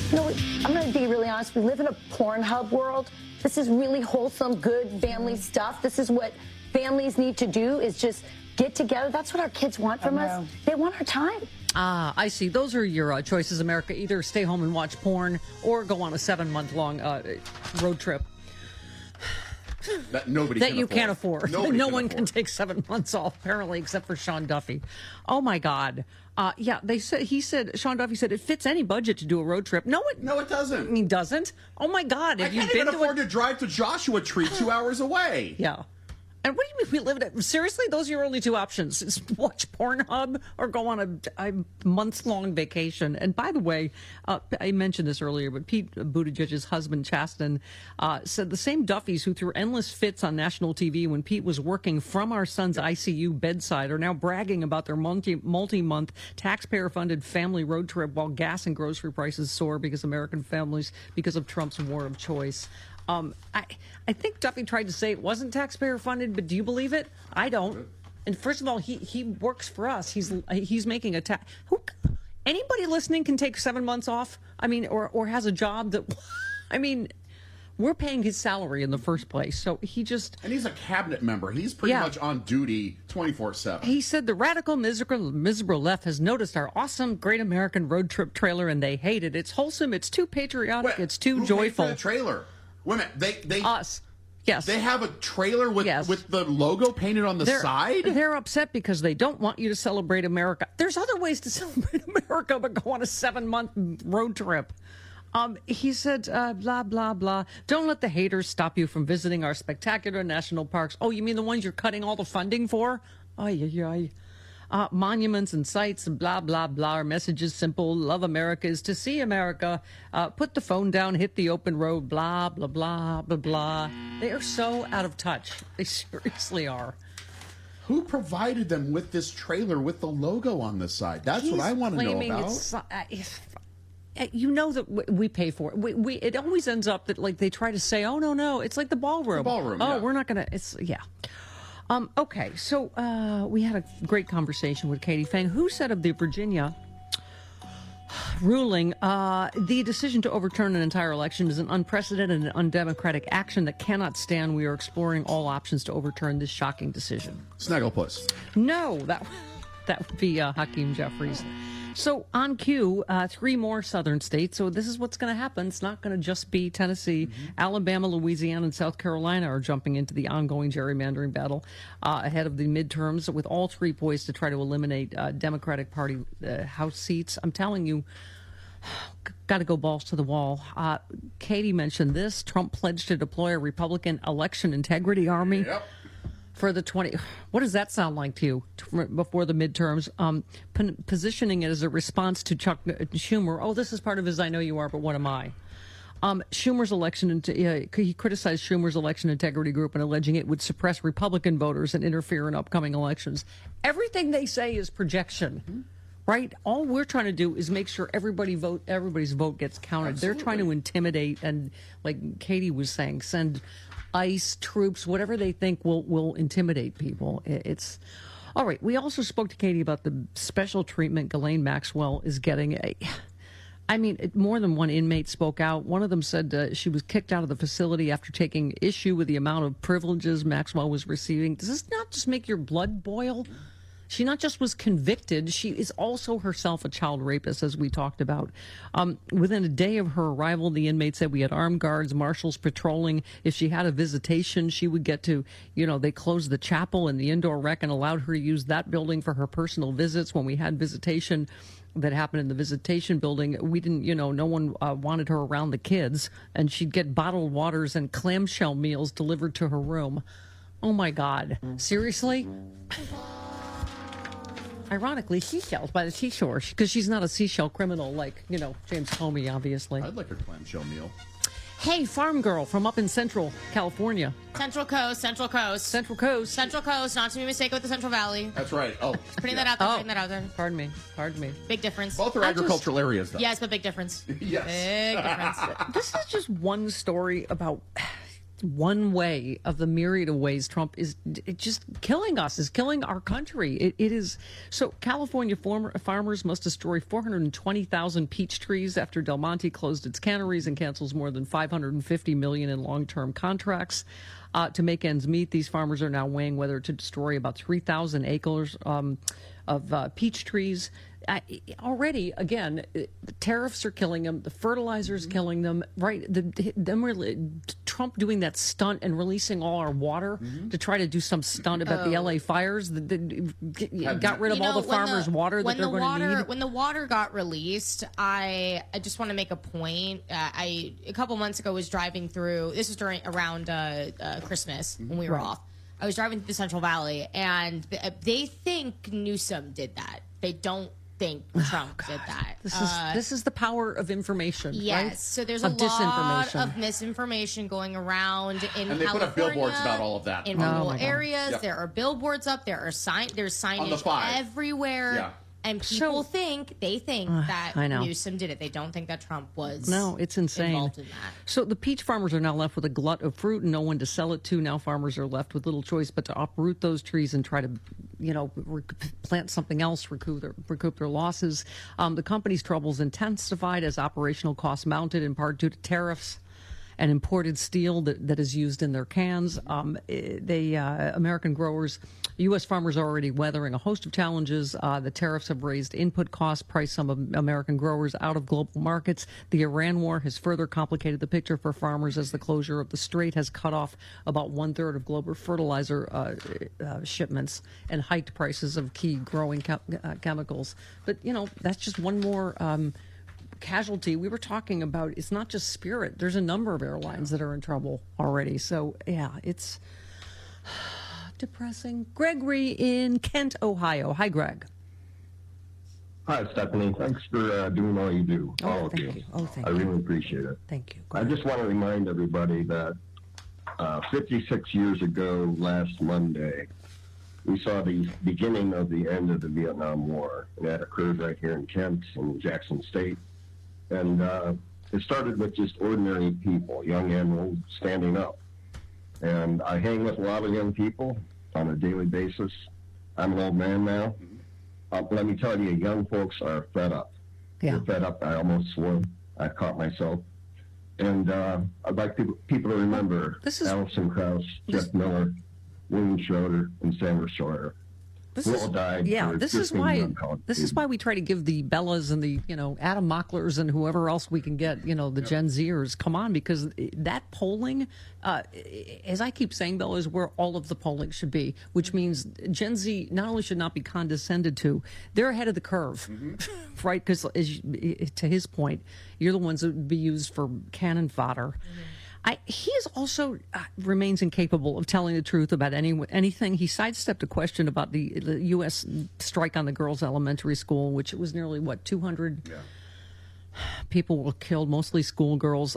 You know, I'm going to be really honest. We live in a Pornhub world. This is really wholesome, good family stuff. This is what families need to do, is just get together. That's what our kids want from us. They want our time. Ah, I see. Those are your choices, America. Either stay home and watch porn or go on a 7-month-long road trip. That nobody that can you afford. can't afford. Nobody No can one afford. can take 7 months off, apparently, except for Sean Duffy. Oh my God! Yeah, Sean Duffy said it fits any budget to do a road trip. No, it doesn't. He doesn't. Oh my God! I Have you can't been even to afford to drive to Joshua Tree 2 hours away. Yeah. And what do you mean we live in it? Seriously, those are your only two options: is watch Pornhub or go on a months-long vacation. And by the way, I mentioned this earlier, but Pete Buttigieg's husband, Chasten, said the same Duffys who threw endless fits on national TV when Pete was working from our son's ICU bedside are now bragging about their multi-month taxpayer-funded family road trip while gas and grocery prices soar because American families, because of Trump's war of choice. I think Duffy tried to say it wasn't taxpayer funded, but do you believe it? I don't. And first of all, he works for us. He's making a tax. Anybody listening can take 7 months off. I mean, or has a job that. I mean, we're paying his salary in the first place, so he just. And he's a cabinet member. He's pretty much on duty 24/7. He said the radical, miserable left has noticed our awesome, great American road trip trailer, and they hate it. It's wholesome. It's too patriotic. It's too joyful. Who paid for the trailer? Wait a minute, they us. Yes. They have a trailer with the logo painted on the side? They're upset because they don't want you to celebrate America. There's other ways to celebrate America, but go on a 7-month road trip. He said, blah, blah, blah. Don't let the haters stop you from visiting our spectacular national parks. Oh, you mean the ones you're cutting all the funding for? Monuments and sites and blah, blah, blah. Our message is simple. Love America is to see America. Put the phone down, hit the open road, blah, blah, blah, blah, blah. They are so out of touch. They seriously are. Who provided them with this trailer with the logo on the side? That's what I want to know about. You know that we pay for it. It always ends up that like they try to say, oh, no. It's like the ballroom. The ballroom, Oh, we're not going to. Okay, so we had a great conversation with Katie Phang, who said of the Virginia ruling, the decision to overturn an entire election is an unprecedented and undemocratic action that cannot stand. We are exploring all options to overturn this shocking decision. Snagglepuss. No, that would be Hakeem Jeffries. So on cue, 3 more southern states. So this is what's going to happen. It's not going to just be Tennessee. Alabama, Louisiana, and South Carolina are jumping into the ongoing gerrymandering battle ahead of the midterms, with all 3 poised to try to eliminate Democratic Party House seats. I'm telling you, got to go balls to the wall. Katie mentioned this. Trump pledged to deploy a Republican election integrity army. Yep. For the 20, what does that sound like to you before the midterms? Positioning it as a response to Chuck Schumer. Oh, this is part of his I know you are, but what am I? Schumer's election, he criticized Schumer's election integrity group and alleging it would suppress Republican voters and interfere in upcoming elections. Everything they say is projection, right? All we're trying to do is make sure everybody's vote gets counted. Absolutely. They're trying to intimidate and, like Katie was saying, send ICE troops, whatever they think will intimidate people. It's all right. We also spoke to Katie about the special treatment Ghislaine Maxwell is getting. More than one inmate spoke out. One of them said she was kicked out of the facility after taking issue with the amount of privileges Maxwell was receiving. Does this not just make your blood boil? She not just was convicted, she is also herself a child rapist, as we talked about. Within a day of her arrival, the inmate said we had armed guards, marshals patrolling. If she had a visitation, she would get to, they closed the chapel and the indoor rec and allowed her to use that building for her personal visits. When we had visitation that happened in the visitation building, we didn't, no one wanted her around the kids. And she'd get bottled waters and clamshell meals delivered to her room. Oh, my God. Seriously? Ironically, seashells by the seashore, because she's not a seashell criminal like, James Comey, obviously. I'd like a clamshell meal. Hey, farm girl from up in Central California. Central Coast. Central Coast. Not to be mistaken with the Central Valley. That's right. Oh, Putting that out there. Pardon me. Big difference. Both are agricultural areas, though. Yes, but big difference. Yes. Big difference. This is just one story about one way of the myriad of ways Trump is just killing us, is killing our country. It is. So California farmers must destroy 420,000 peach trees after Del Monte closed its canneries and cancels more than $550 million in long-term contracts. To make ends meet, these farmers are now weighing whether to destroy about 3,000 acres of peach trees. Already, again, the tariffs are killing them. The fertilizer is killing them. Right? Trump doing that stunt and releasing all our water to try to do some stunt about the LA fires. Got rid of all the farmers' water that they're going to need. When the water got released, I just want to make a point. A couple months ago was driving through. This was around Christmas when we were off. I was driving through the Central Valley, and they think Newsom did that. They don't think Trump did that. This is the power of information. Yes, right? so there's a lot of misinformation going around in and they California. Put up billboards about all of that in rural areas. Yep. There are billboards up. There's signage everywhere. Yeah. And people think that Newsom did it. They don't think that Trump was. No, it's insane. Involved in that. So the peach farmers are now left with a glut of fruit and no one to sell it to. Now farmers are left with little choice but to uproot those trees and try to, plant something else, recoup their losses. The company's troubles intensified as operational costs mounted, in part due to tariffs and imported steel that is used in their cans. American growers, U.S. farmers are already weathering a host of challenges. The tariffs have raised input costs, priced some of American growers out of global markets. The Iran war has further complicated the picture for farmers as the closure of the strait has cut off about 1/3 of global fertilizer shipments and hiked prices of key growing chemicals. But, that's just one more casualty. We were talking about, it's not just Spirit. There's a number of airlines that are in trouble already. So, yeah, it's depressing. Gregory in Kent, Ohio. Hi, Greg. Hi, Stephanie. Thanks for doing all you do. All of you. Thank you. I really appreciate it. Thank you. I just want to remind everybody that 56 years ago last Monday, we saw the beginning of the end of the Vietnam War. And that occurred right here in Kent, in Jackson State. And it started with just ordinary people, young and old, standing up. And I hang with a lot of young people on a daily basis. I'm an old man now. Let me tell you, young folks are fed up. Yeah. They're fed up. I almost swore. I caught myself. And I'd like people to remember Alison Krauss, Jeff Miller, William Schroeder, and Sandra Sawyer. This is why we try to give the Bellas and the Adam Mocklers and whoever else we can get, the Gen Zers come on, because that polling, as I keep saying, Bella, is where all of the polling should be, which means Gen Z not only should not be condescended to, they're ahead of the curve, right? Because to his point, you're the ones that would be used for cannon fodder. He is also remains incapable of telling the truth about anything. He sidestepped a question about the U.S. strike on the girls' elementary school, which was nearly, 200 people were killed, mostly schoolgirls.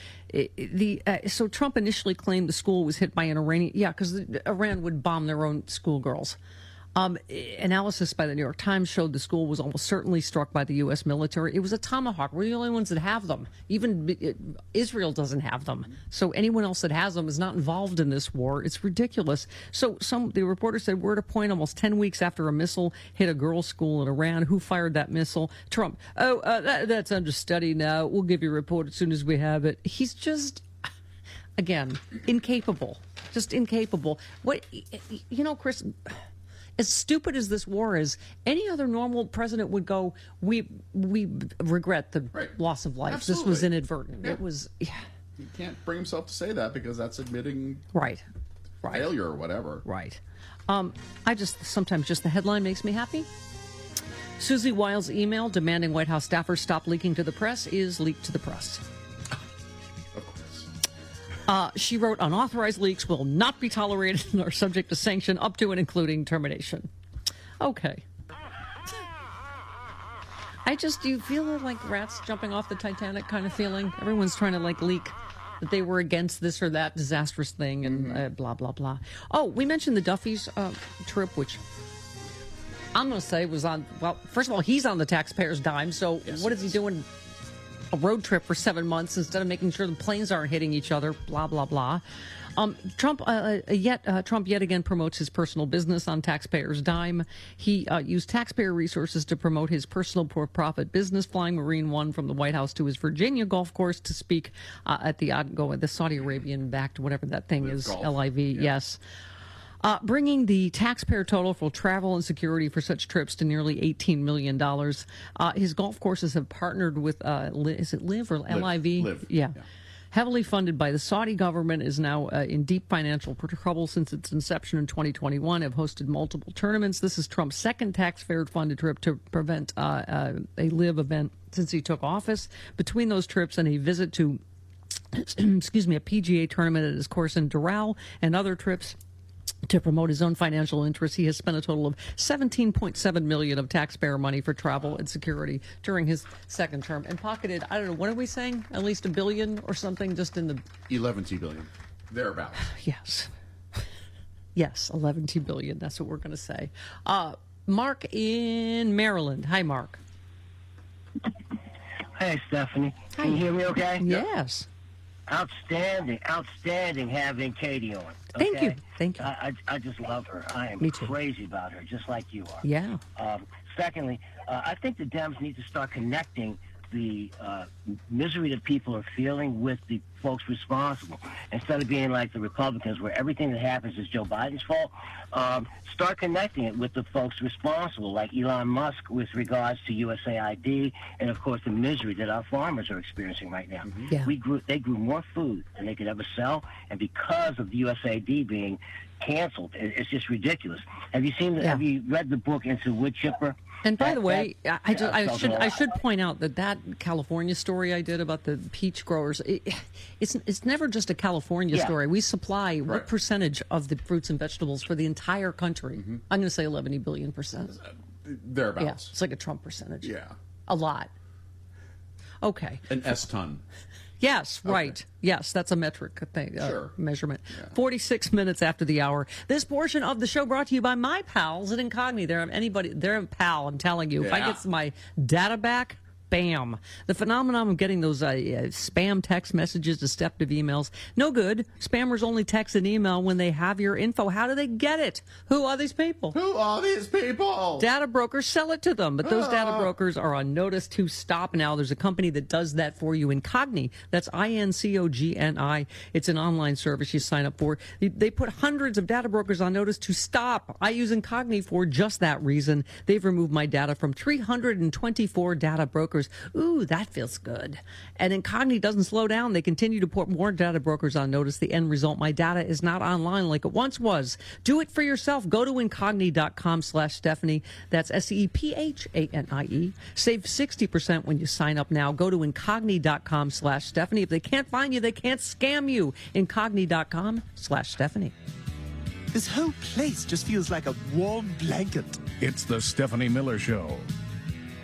So Trump initially claimed the school was hit by an Iranian, because Iran would bomb their own schoolgirls. Analysis by the New York Times showed the school was almost certainly struck by the U.S. military. It was a Tomahawk. We're the only ones that have them. Even Israel doesn't have them. So anyone else that has them is not involved in this war. It's ridiculous. So the reporter said, we're at a point almost 10 weeks after a missile hit a girls' school in Iran. Who fired that missile? Trump. That's under study now. We'll give you a report as soon as we have it. He's just, again, incapable. Just incapable. Chris, as stupid as this war is, any other normal president would go, we regret the loss of life. Absolutely. This was inadvertent. Yeah. It was. Yeah. He can't bring himself to say that because that's admitting failure or whatever. Right. Sometimes just the headline makes me happy. Susie Wiles' email demanding White House staffers stop leaking to the press is leaked to the press. She wrote, unauthorized leaks will not be tolerated and are subject to sanction up to and including termination. Okay. Do you feel like rats jumping off the Titanic kind of feeling? Everyone's trying to leak that they were against this or that disastrous thing and blah, blah, blah. Oh, we mentioned the Duffy's trip, which I'm going to say was on, first of all, he's on the taxpayer's dime. So what is he doing a road trip for 7 months instead of making sure the planes aren't hitting each other, blah, blah, blah. Trump yet again promotes his personal business on taxpayers' dime. He used taxpayer resources to promote his personal for-profit business, flying Marine One from the White House to his Virginia golf course to speak at the Saudi Arabian-backed, whatever that thing is, LIV, yes. Bringing the taxpayer total for travel and security for such trips to nearly $18 million. His golf courses have partnered with, is it LIV or LIV? LIV. Yeah. Heavily funded by the Saudi government, is now in deep financial trouble since its inception in 2021, have hosted multiple tournaments. This is Trump's second taxpayer-funded trip to prevent a LIV event since he took office. Between those trips and a visit to, a PGA tournament at his course in Doral and other trips to promote his own financial interests, he has spent a total of $17.7 million of taxpayer money for travel and security during his second term, and pocketed, I don't know, what are we saying? At least $1 billion or something, just in the 11 billion, thereabouts. Yes, 11 billion. That's what we're going to say. Mark in Maryland. Hi, Mark. Hey, Stephanie. Hi. Can you hear me? Okay. Yes. Outstanding having Katie on. Okay? Thank you. I just love her. I am crazy about her, just like you are. Yeah. Secondly, I think the Dems need to start connecting the misery that people are feeling with the folks responsible, instead of being like the Republicans where everything that happens is Joe Biden's fault. Start connecting it with the folks responsible, like Elon Musk with regards to USAID and, of course, the misery that our farmers are experiencing right now. Yeah. They grew more food than they could ever sell, and because of the USAID being canceled, it's just ridiculous. Have you read the book Into Wood Chipper? And by the way, I should point out that California story I did about the peach growers, it's never just a California story. We supply what percentage of the fruits and vegetables for the entire country? Mm-hmm. I'm going to say 11 billion percent. Thereabouts. Yeah, it's like a Trump percentage. Yeah. A lot. Okay. An S-ton. Yes, right. Okay. Yes, that's a metric thing, sure. Measurement. Yeah. 46 minutes after the hour. This portion of the show brought to you by my pals at Incogni. They're a pal, I'm telling you. Yeah. If I get my data back, bam. The phenomenon of getting those spam text messages, deceptive emails, no good. Spammers only text and email when they have your info. How do they get it? Who are these people? Data brokers sell it to them, but those data brokers are on notice to stop now. There's a company that does that for you, Incogni. That's INCOGNI. It's an online service you sign up for. They put hundreds of data brokers on notice to stop. I use Incogni for just that reason. They've removed my data from 324 data brokers. Ooh, that feels good. And Incogni doesn't slow down. They continue to put more data brokers on notice. The end result, my data is not online like it once was. Do it for yourself. Go to Incogni.com/Stephanie. That's SEPHANIE. Save 60% when you sign up now. Go to Incogni.com/Stephanie. If they can't find you, they can't scam you. Incogni.com/Stephanie. This whole place just feels like a warm blanket. It's the Stephanie Miller Show.